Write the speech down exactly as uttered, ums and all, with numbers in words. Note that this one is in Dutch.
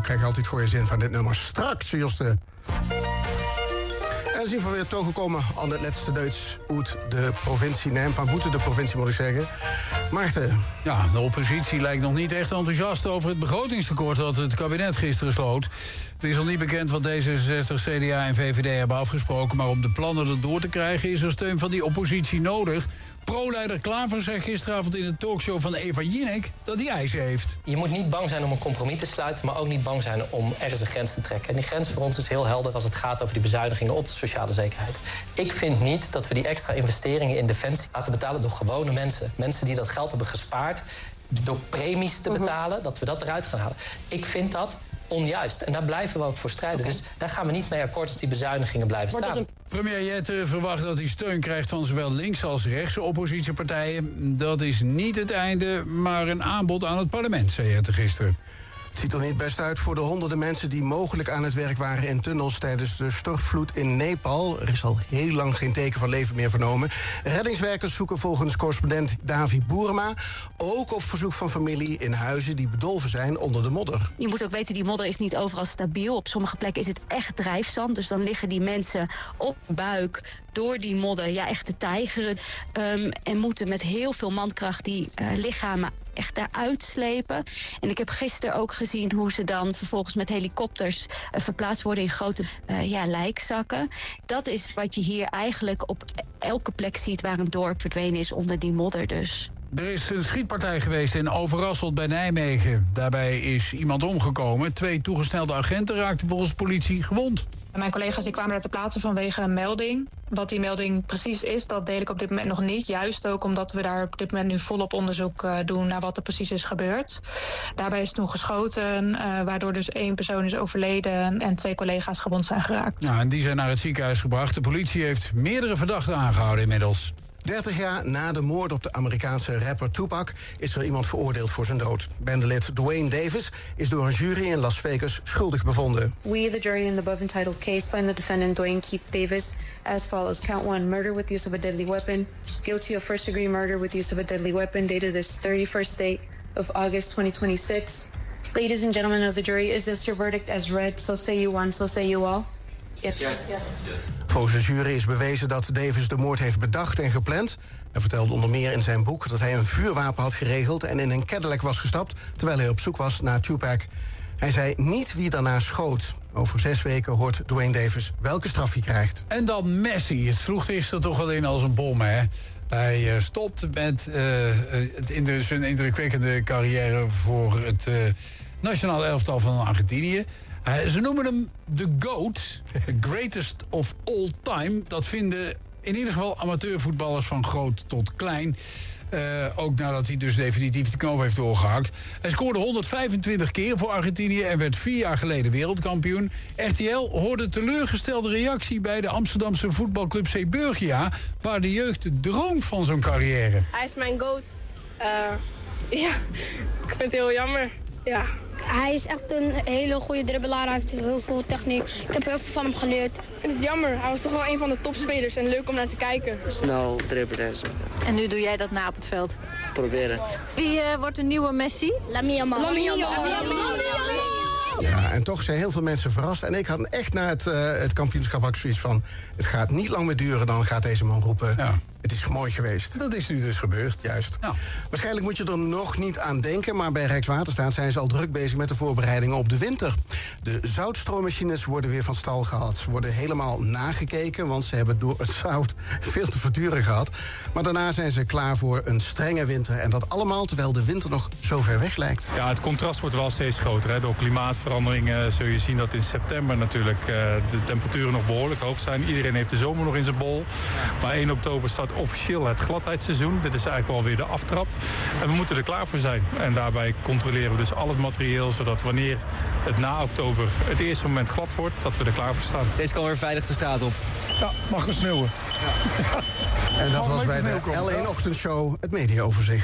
ook krijg je altijd goede zin van dit nummer. Straks, juiste. En zien we weer toegekomen aan het laatste Duits uit de provincie. Nee, van Boete de provincie moet ik zeggen. Maarten. Ja, de oppositie lijkt nog niet echt enthousiast over het begrotingstekort dat het kabinet gisteren sloot. Het is nog niet bekend wat D zesenzestig, C D A en V V D hebben afgesproken, maar om de plannen erdoor te krijgen is er steun van die oppositie nodig. Pro-leider Klaver zei gisteravond in de talkshow van Eva Jinek dat hij eisen heeft. Je moet niet bang zijn om een compromis te sluiten, maar ook niet bang zijn om ergens een grens te trekken. En die grens voor ons is heel helder als het gaat over die bezuinigingen op de sociale zekerheid. Ik vind niet dat we die extra investeringen in defensie laten betalen door gewone mensen. Mensen die dat geld hebben gespaard door premies te betalen, uh-huh. dat we dat eruit gaan halen. Ik vind dat onjuist. En daar blijven we ook voor strijden. Okay. Dus daar gaan we niet mee akkoord als die bezuinigingen blijven staan. Een... Premier Jette verwacht dat hij steun krijgt van zowel links als rechtse oppositiepartijen. Dat is niet het einde, maar een aanbod aan het parlement, zei Jette gisteren. Het ziet er niet best uit voor de honderden mensen die mogelijk aan het werk waren in tunnels tijdens de stortvloed in Nepal. Er is al heel lang geen teken van leven meer vernomen. Reddingswerkers zoeken volgens correspondent Davi Boerema ook op verzoek van familie in huizen die bedolven zijn onder de modder. Je moet ook weten, die modder is niet overal stabiel. Op sommige plekken is het echt drijfzand. Dus dan liggen die mensen op buik door die modder ja, echt te tijgeren. Um, en moeten met heel veel mankracht die uh, lichamen echt daaruit slepen. En ik heb gisteren ook gezien hoe ze dan vervolgens met helikopters uh, verplaatst worden in grote uh, ja, lijkzakken. Dat is wat je hier eigenlijk op elke plek ziet waar een dorp verdwenen is onder die modder dus. Er is een schietpartij geweest in Overasselt bij Nijmegen. Daarbij is iemand omgekomen. Twee toegesnelde agenten raakten volgens de politie gewond. Mijn collega's die kwamen daar ter plaatse vanwege een melding. Wat die melding precies is, dat deel ik op dit moment nog niet. Juist ook omdat we daar op dit moment nu volop onderzoek uh, doen naar wat er precies is gebeurd. Daarbij is toen geschoten, uh, waardoor dus één persoon is overleden en twee collega's gewond zijn geraakt. Nou, en die zijn naar het ziekenhuis gebracht. De politie heeft meerdere verdachten aangehouden inmiddels. dertig jaar na de moord op de Amerikaanse rapper Tupac is er iemand veroordeeld voor zijn dood. Bendelid Duane Davis is door een jury in Las Vegas schuldig bevonden. We, the jury in the above entitled case, find the defendant Duane Keith Davis as follows: count one, murder with use of a deadly weapon, guilty of first degree murder with use of a deadly weapon, dated this thirty-first day of August twenty twenty-six. Ladies and gentlemen of the jury, is this your verdict as read? So say you one, so say you all. Yes. Yes. Yes. Volgens de jury is bewezen dat Davis de moord heeft bedacht en gepland. Hij vertelde onder meer in zijn boek dat hij een vuurwapen had geregeld en in een Cadillac was gestapt terwijl hij op zoek was naar Tupac. Hij zei niet wie daarna schoot. Over zes weken hoort Duane Davis welke straf hij krijgt. En dan Messi. Het sloeg gisteren toch wel in als een bom, hè? Hij uh, stopt met uh, het indru- zijn indrukwekkende carrière voor het uh, nationale elftal van Argentinië. Uh, ze noemen hem de GOAT, the greatest of all time. Dat vinden in ieder geval amateurvoetballers van groot tot klein. Uh, ook nadat hij dus definitief de knoop heeft doorgehakt. Hij scoorde honderdvijfentwintig keer voor Argentinië en werd vier jaar geleden wereldkampioen. R T L hoorde teleurgestelde reactie bij de Amsterdamse voetbalclub Zeeburgia, waar de jeugd droomt van zo'n carrière. Hij is mijn GOAT. Uh, ja, ik vind het heel jammer. Ja. Hij is echt een hele goede dribbelaar. Hij heeft heel veel techniek. Ik heb heel veel van hem geleerd. Ik vind het jammer. Hij was toch wel een van de topspelers en leuk om naar te kijken. Snel dribbelen en zo. En nu doe jij dat na op het veld? Probeer het. Wie uh, wordt de nieuwe Messi? Lamine Yamal. Lamine Yamal. Ja, en toch zijn heel veel mensen verrast. En ik had echt na het, uh, het kampioenschap ook zoiets van: het gaat niet lang meer duren, dan gaat deze man roepen: ja. Het is mooi geweest. Dat is nu dus gebeurd. Juist. Ja. Waarschijnlijk moet je er nog niet aan denken, maar bij Rijkswaterstaat zijn ze al druk bezig met de voorbereidingen op de winter. De zoutstroommachines worden weer van stal gehaald. Ze worden helemaal nagekeken, want ze hebben door het zout veel te verduren gehad. Maar daarna zijn ze klaar voor een strenge winter. En dat allemaal terwijl de winter nog zo ver weg lijkt. Ja, het contrast wordt wel steeds groter. Hè. Door klimaatverandering uh, zul je zien dat in september natuurlijk uh, de temperaturen nog behoorlijk hoog zijn. Iedereen heeft de zomer nog in zijn bol. Maar één oktober staat officieel het gladheidsseizoen. Dit is eigenlijk wel weer de aftrap. En we moeten er klaar voor zijn. En daarbij controleren we dus al het materieel, zodat wanneer het na oktober het eerste moment glad wordt, dat we er klaar voor staan. Deze kan weer veilig de straat op. Ja, mag gaan sneeuwen. Ja. En dat was bij de L één Ochtendshow, het mediaoverzicht.